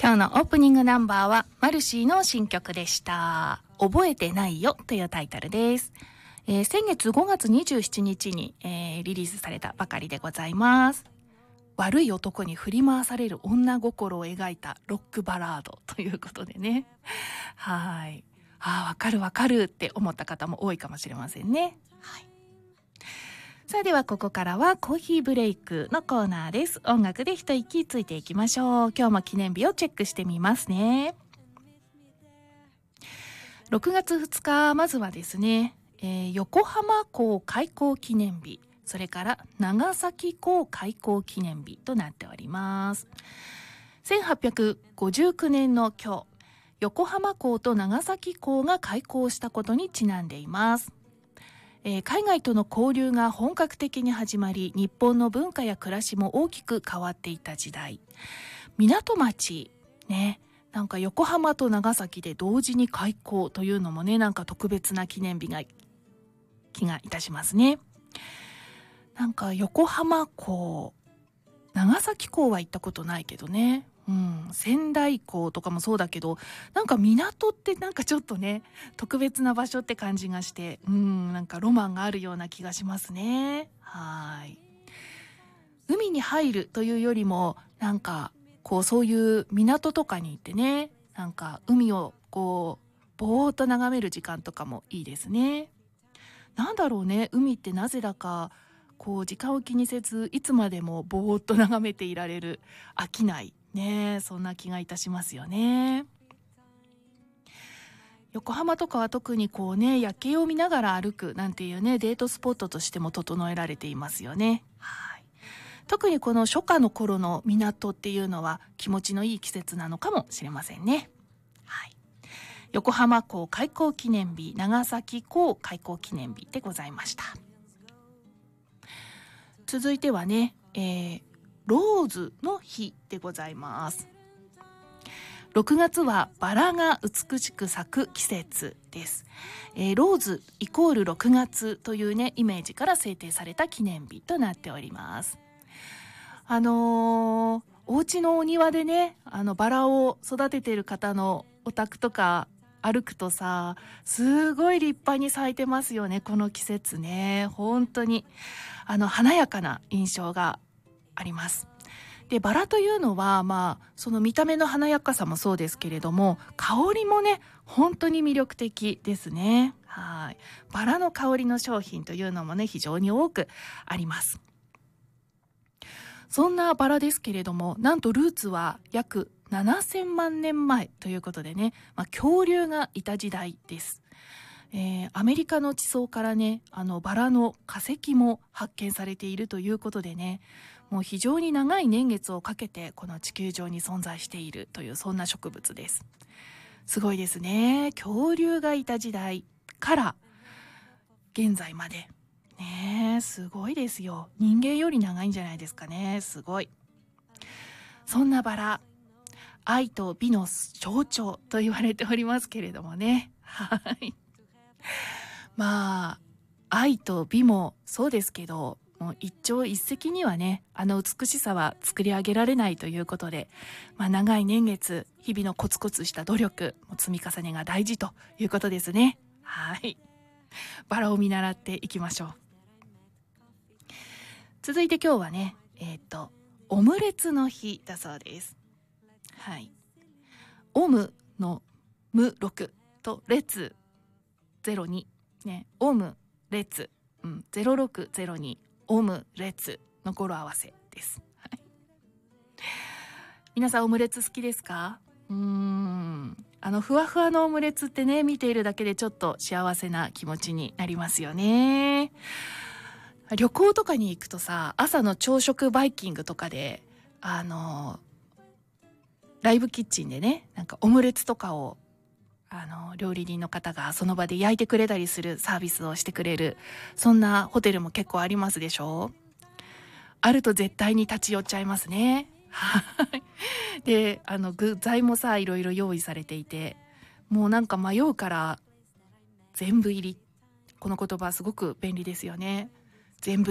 今日のオープニングナンバーはマルシーの新曲でした。覚えてないよというタイトルです。先月5月27日に、リリースされたばかりでございます。悪い男に振り回される女心を描いたロックバラードということでね。はい。わかるわかるって思った方も多いかもしれませんね。はい。さあではここからはコーヒーブレイクのコーナーです。音楽で一息ついていきましょう。今日も記念日をチェックしてみますね。6月2日、まずはですね、横浜港開港記念日、それから長崎港開港記念日となっております。1859年の今日、横浜港と長崎港が開港したことにちなんでいます。海外との交流が本格的に始まり、日本の文化や暮らしも大きく変わっていた時代。港町ね、なんか横浜と長崎で同時に開港というのもね、なんか特別な記念日が気がいたしますね。なんか横浜港、長崎港は行ったことないけどね、仙台港とかもそうだけど、なんか港ってなんかちょっとね特別な場所って感じがして、なんかロマンがあるような気がしますね。はい。海に入るというよりも、なんかこうそういう港とかに行ってね、なんか海をこうぼーっと眺める時間とかもいいですね。なんだろうね、海ってなぜだかこう時間を気にせずいつまでもぼーっと眺めていられる、飽きないね、そんな気がいたしますよね。横浜とかは特にこうね、夜景を見ながら歩くなんていうね、デートスポットとしても整えられていますよね。はい。特にこの初夏の頃の港っていうのは気持ちのいい季節なのかもしれませんね。はい。横浜港開港記念日、長崎港開港記念日でございました。続いてはね、ローズの日でございます。6月はバラが美しく咲く季節です。ローズイコール6月というねイメージから制定された記念日となっております。お家のお庭でね、バラを育てている方のお宅とか歩くとさ、すごい立派に咲いてますよね、この季節ね。本当に華やかな印象があります。でバラというのは、その見た目の華やかさもそうですけれども、香りもね本当に魅力的ですね。はい。バラの香りの商品というのもね非常に多くあります。そんなバラですけれども、なんとルーツは約7000万年前ということでね、恐竜がいた時代です。アメリカの地層からね、バラの化石も発見されているということでね、もう非常に長い年月をかけてこの地球上に存在しているという、そんな植物です。すごいですね。恐竜がいた時代から現在までね、すごいですよ。人間より長いんじゃないですかね。すごい。そんなバラ、愛と美の象徴と言われておりますけれどもね。はい。愛と美もそうですけど、もう一朝一夕にはね、美しさは作り上げられないということで、長い年月、日々のコツコツした努力、積み重ねが大事ということですね。はい。バラを見習っていきましょう。続いて今日はね、オムレツの日だそうです。はい。オムのム6とレツ02ね、オムレツ、0602オムレツの語呂合わせです。はい。皆さんオムレツ好きですか？ふわふわのオムレツってね、見ているだけでちょっと幸せな気持ちになりますよね。旅行とかに行くとさ、朝の朝食バイキングとかでライブキッチンでね、なんかオムレツとかを料理人の方がその場で焼いてくれたりするサービスをしてくれる、そんなホテルも結構ありますでしょ。あると絶対に立ち寄っちゃいますね。はいで具材もさいろいろ用意されていて、もうなんか迷うから全部入り、この言葉すごく便利ですよね。全部